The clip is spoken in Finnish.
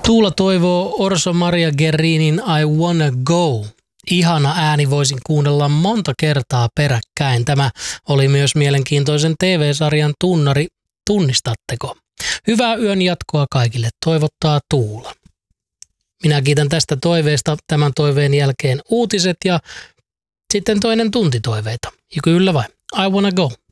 Tuula toivoo Orso Maria Guerrinin I Wanna Go. Ihana ääni, voisin kuunnella monta kertaa peräkkäin. Tämä oli myös mielenkiintoisen TV-sarjan tunnari. Tunnistatteko? Hyvää yön jatkoa kaikille, toivottaa Tuula. Minä kiitän tästä toiveesta. Tämän toiveen jälkeen uutiset ja sitten toinen tunti toiveita. Ja kyllä vai? I Wanna Go.